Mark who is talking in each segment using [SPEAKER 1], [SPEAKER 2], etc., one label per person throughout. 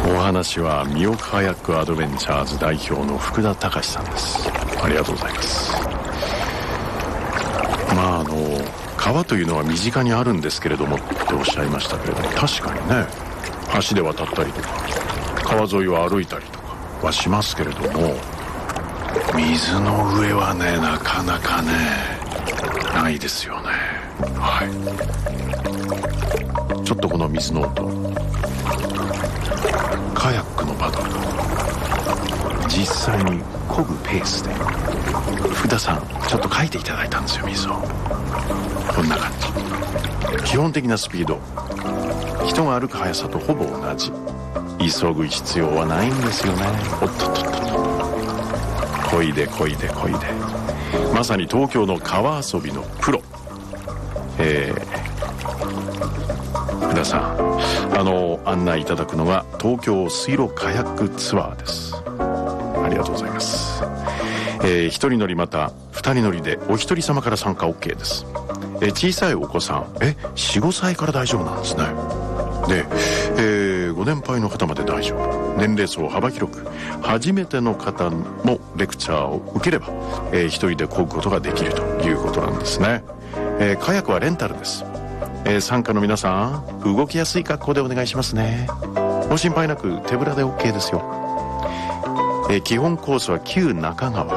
[SPEAKER 1] お話はミオカヤックアドベンチャーズ代表の福田隆さんです。ありがとうございます。川というのは身近にあるんですけれどもっておっしゃいましたけれども、確かにね、橋で渡ったりとか川沿いを歩いたりとかはしますけれども、水の上はね、なかなかね、ないですよね。はい。ちょっとこの水の音、カヤックのパドル、実際に漕ぐペースで福田さんちょっと書いていただいたんですよ、水を。こんな感じ。基本的なスピード、人が歩く速さとほぼ同じ。急ぐ必要はないんですよね。おっとっとっと、漕いで漕いで漕いで、まさに東京の川遊びのプロ。福田さん、案内いただくのが東京水路カヤックツアーです。ありがとうございます。一人乗りまた二人乗りでお一人様から参加 OK です。小さいお子さん 4,5 歳から大丈夫なんですね。で、ご年配の方まで大丈夫。年齢層幅広く、初めての方もレクチャーを受ければ、一人で漕ぐことができるということなんですね。カヤックはレンタルです。参加の皆さん、動きやすい格好でお願いしますね。ご心配なく手ぶらで OK ですよ。基本コースは旧中川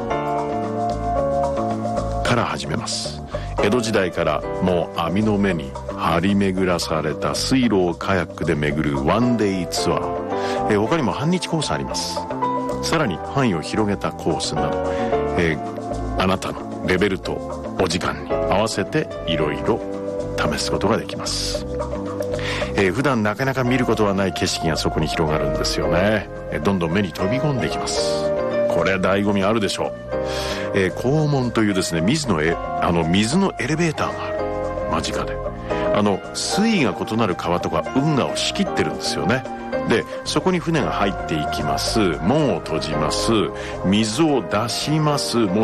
[SPEAKER 1] から始めます。江戸時代からもう網の目に張り巡らされた水路をカヤックで巡るワンデイツアー、他にも半日コースあります。さらに範囲を広げたコースなど、あなたのレベルとお時間に合わせていろいろ試すことができます。普段なかなか見ることはない景色がそこに広がるんですよね。どんどん目に飛び込んできます。これは醍醐味あるでしょう。肛門というですね、水のエレベーターがある、間近で。水位が異なる川とか運河を仕切ってるんですよね。で、そこに船が入っていきます。門を閉じます。水を出します。もう